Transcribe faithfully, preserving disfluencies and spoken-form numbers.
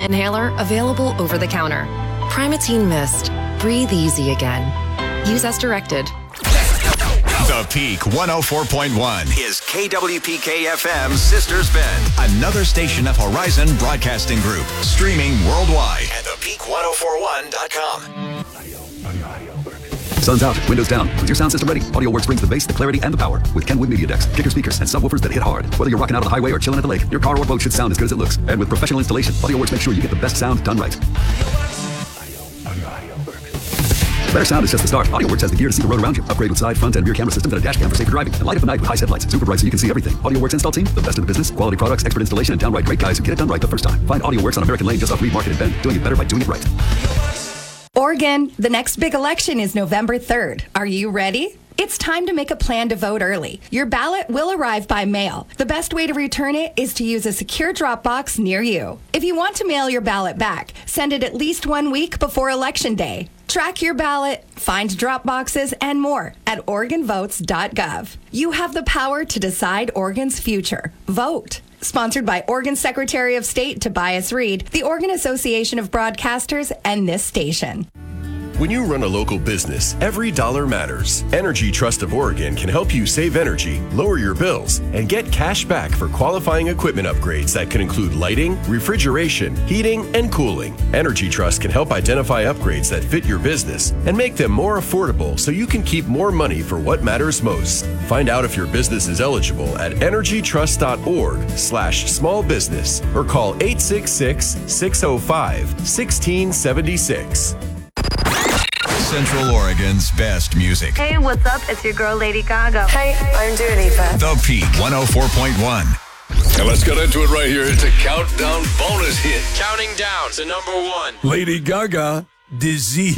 Inhaler available over the counter. Primatene Mist. Breathe easy again. Use as directed. The Peak one oh four point one is K W P K F M's Sisters Bend, another station of Horizon Broadcasting Group, streaming worldwide at the peak ten forty-one dot com. Sun's out, windows down. With your sound system ready, AudioWorks brings the bass, the clarity, and the power. With Kenwood Media Decks, kicker speakers, and subwoofers that hit hard. Whether you're rocking out on the highway or chilling at the lake, your car or boat should sound as good as it looks. And with professional installation, AudioWorks makes sure you get the best sound done right. Better sound is just the start. AudioWorks has the gear to see the road around you. Upgrade with side, front, and rear camera systems and a dash cam for safer driving. And light up at night with high headlights. Super bright so you can see everything. AudioWorks install team, the best in the business. Quality products, expert installation, and downright great guys who get it done right the first time. Find AudioWorks on American Lane just off Reed Market in Bend. Doing it better by doing it right. Oregon, the next big election is November third. Are you ready? It's time to make a plan to vote early. Your ballot will arrive by mail. The best way to return it is to use a secure drop box near you. If you want to mail your ballot back, send it at least one week before Election Day. Track your ballot, find drop boxes, and more at Oregon Votes dot gov. You have the power to decide Oregon's future. Vote. Sponsored by Oregon Secretary of State Tobias Reed, the Oregon Association of Broadcasters, and this station. When you run a local business, every dollar matters. Energy Trust of Oregon can help you save energy, lower your bills, and get cash back for qualifying equipment upgrades that can include lighting, refrigeration, heating, and cooling. Energy Trust can help identify upgrades that fit your business and make them more affordable so you can keep more money for what matters most. Find out if your business is eligible at energy trust dot org slash small business or call eight six six, six oh five, one six seven six. Central Oregon's best music. Hey, what's up? It's your girl, Lady Gaga. Hey, I'm Dua Lipa. The Peak one oh four point one. And let's get into it right here. It's a countdown bonus hit. Counting down to number one. Lady Gaga, Disease.